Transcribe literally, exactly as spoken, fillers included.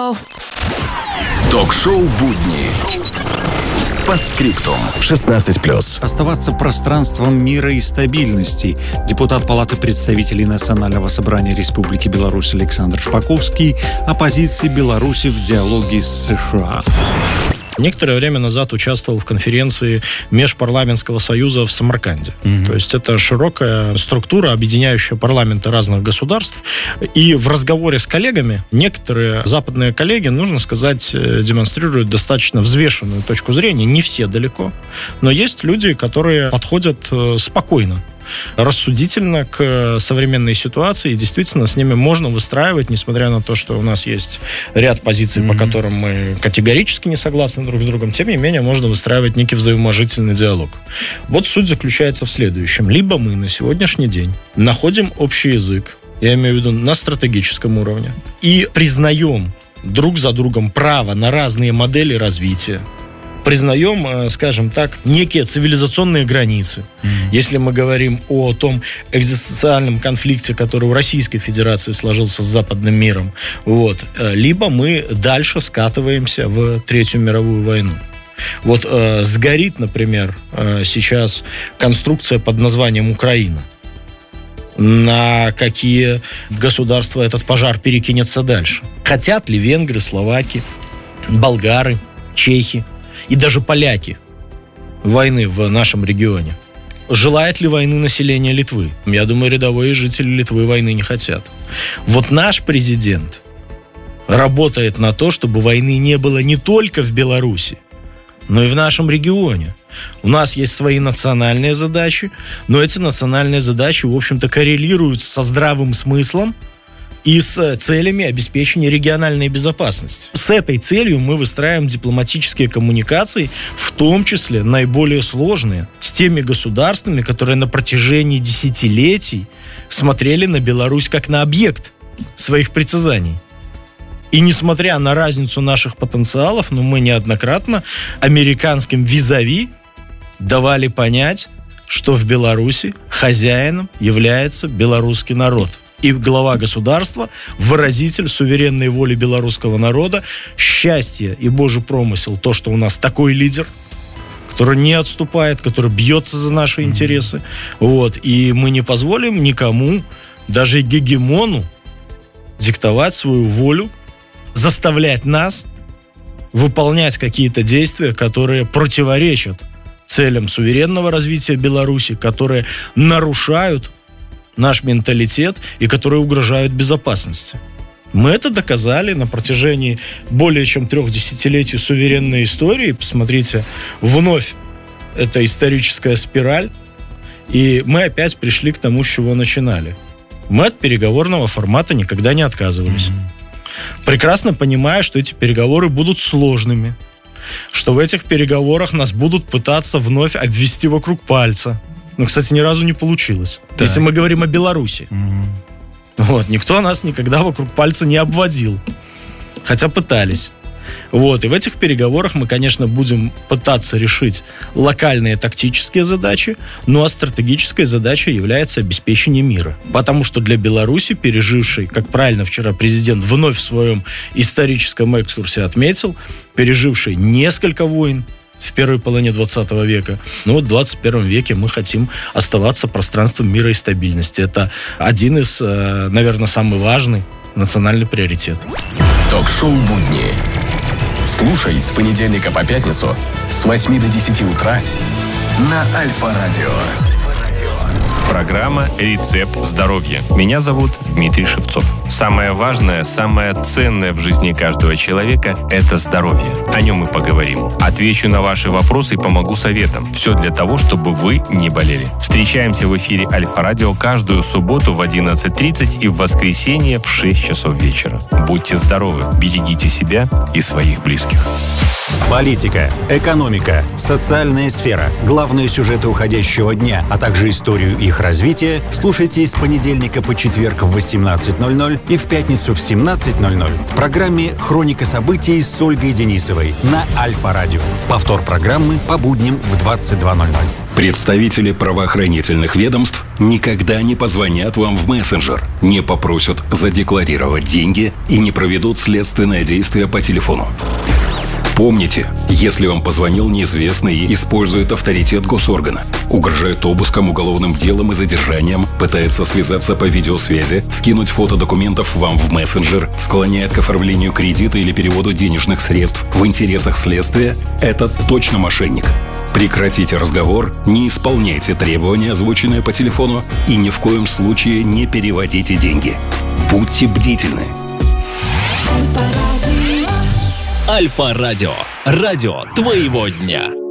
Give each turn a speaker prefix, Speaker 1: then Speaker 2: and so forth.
Speaker 1: Ток-шоу «Будни». По скриптум. шестнадцать плюс.
Speaker 2: Оставаться пространством мира и стабильности. Депутат Палаты представителей Национального собрания Республики Беларусь Александр Шпаковский о позиции Беларуси в диалоге с США.
Speaker 3: Некоторое время назад участвовал в конференции Межпарламентского союза в Самарканде. Mm-hmm. То есть это широкая структура, объединяющая парламенты разных государств. И в разговоре с коллегами некоторые западные коллеги, нужно сказать, демонстрируют достаточно взвешенную точку зрения. Не все далеко, но есть люди, которые подходят спокойно, рассудительно к современной ситуации, и действительно с ними можно выстраивать, несмотря на то, что у нас есть ряд позиций, mm-hmm. по которым мы категорически не согласны друг с другом, тем не менее можно выстраивать некий взаимоуважительный диалог. Вот суть заключается в следующем. Либо мы на сегодняшний день находим общий язык, я имею в виду на стратегическом уровне, и признаем друг за другом право на разные модели развития, признаем, скажем так, некие цивилизационные границы. Mm-hmm. Если мы говорим о том экзистенциальном конфликте, который у Российской Федерации сложился с западным миром, вот, либо мы дальше скатываемся в Третью мировую войну. Вот э, сгорит, например, э, сейчас конструкция под названием Украина. На какие государства этот пожар перекинется дальше? Хотят ли венгры, словаки, болгары, чехи и даже поляки войны в нашем регионе? Желает ли войны население Литвы? Я думаю, рядовые жители Литвы войны не хотят. Вот наш президент работает на то, чтобы войны не было не только в Беларуси, но и в нашем регионе. У нас есть свои национальные задачи, но эти национальные задачи, в общем-то, коррелируют со здравым смыслом и с целями обеспечения региональной безопасности. С этой целью мы выстраиваем дипломатические коммуникации, в том числе наиболее сложные, с теми государствами, которые на протяжении десятилетий смотрели на Беларусь как на объект своих притязаний. И несмотря на разницу наших потенциалов, но мы неоднократно американским визави давали понять, что в Беларуси хозяином является белорусский народ. И глава государства, выразитель суверенной воли белорусского народа, счастье и Божий промысел, то, что у нас такой лидер, который не отступает, который бьется за наши mm-hmm. интересы. Вот. И мы не позволим никому, даже гегемону, диктовать свою волю, заставлять нас выполнять какие-то действия, которые противоречат целям суверенного развития Беларуси, которые нарушают наш менталитет и которые угрожают безопасности. Мы это доказали на протяжении более чем трех десятилетий суверенной истории. Посмотрите, вновь это историческая спираль, и мы опять пришли к тому, с чего начинали. Мы от переговорного формата никогда не отказывались. Mm-hmm. Прекрасно понимая, что эти переговоры будут сложными, что в этих переговорах нас будут пытаться вновь обвести вокруг пальца. Ну, кстати, ни разу не получилось. Так. Если мы говорим о Беларуси. Mm-hmm. Вот, никто нас никогда вокруг пальца не обводил. Хотя пытались. Вот, и в этих переговорах мы, конечно, будем пытаться решить локальные тактические задачи, ну а стратегической задачей является обеспечение мира. Потому что для Беларуси, пережившей, как правильно вчера президент вновь в своем историческом экскурсе отметил, пережившей несколько войн в первой половине двадцатого века. Но вот в двадцать первом веке мы хотим оставаться пространством мира и стабильности. Это один из, наверное, самый важный национальный приоритет.
Speaker 1: Ток-шоу «Будни». Слушай с понедельника по пятницу с восьми до десяти утра на Альфа-радио.
Speaker 4: Программа «Рецепт здоровья». Меня зовут Дмитрий Шевцов. Самое важное, самое ценное в жизни каждого человека – это здоровье. О нем мы поговорим. Отвечу на ваши вопросы и помогу советам. Все для того, чтобы вы не болели. Встречаемся в эфире Альфа-радио каждую субботу в одиннадцать тридцать и в воскресенье в шесть часов вечера. Будьте здоровы, берегите себя и своих близких.
Speaker 5: Политика, экономика, социальная сфера, главные сюжеты уходящего дня, а также историю их развития слушайте с понедельника по четверг в восемнадцать ноль ноль и в пятницу в семнадцать ноль ноль в программе «Хроника событий» с Ольгой Денисовой на Альфа-радио. Повтор программы по будням в двадцать два ноль ноль.
Speaker 1: Представители правоохранительных ведомств никогда не позвонят вам в мессенджер, не попросят задекларировать деньги и не проведут следственное действие по телефону. Помните, если вам позвонил неизвестный и использует авторитет госоргана, угрожает обыском, уголовным делом и задержанием, пытается связаться по видеосвязи, скинуть фото документов вам в мессенджер, склоняет к оформлению кредита или переводу денежных средств в интересах следствия, это точно мошенник. Прекратите разговор, не исполняйте требования, озвученные по телефону, и ни в коем случае не переводите деньги. Будьте бдительны.
Speaker 6: Альфа-радио. Радио твоего дня.